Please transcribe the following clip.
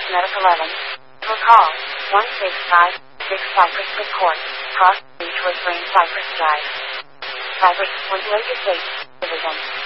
Medic 11. Call 1656 Cypress Report. Cross Beach with Green Cypress Drive. Cypress, 1 Legislative Division.